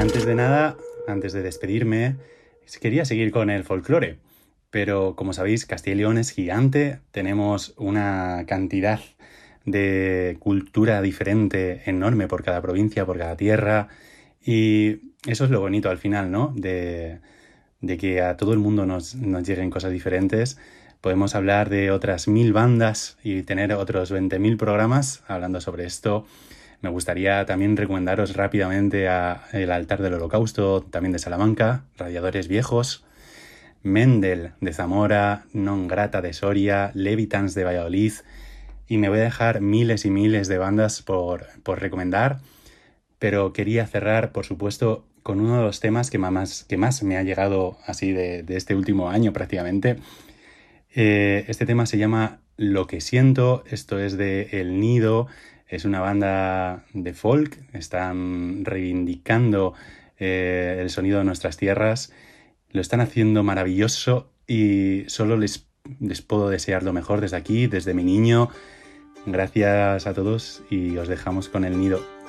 Antes de nada, antes de despedirme, quería seguir con el folclore. Pero como sabéis, Castilla y León es gigante, tenemos una cantidad de cultura diferente enorme por cada provincia, por cada tierra, y eso es lo bonito al final, ¿no? De que a todo el mundo nos lleguen cosas diferentes. Podemos hablar de otras 1000 bandas y tener otros 20.000 programas hablando sobre esto. Me gustaría también recomendaros rápidamente a El Altar del Holocausto, también de Salamanca, Radiadores Viejos, Mendel de Zamora, Non Grata de Soria, Levitans de Valladolid, y me voy a dejar miles y miles de bandas por recomendar, pero quería cerrar, por supuesto, con uno de los temas que más me ha llegado así de este último año prácticamente. Este tema se llama Lo que siento, esto es de El Nido, es una banda de folk, están reivindicando el sonido de nuestras tierras, lo están haciendo maravilloso y solo les puedo desear lo mejor desde aquí, desde mi niño. Gracias a todos y os dejamos con El Nido.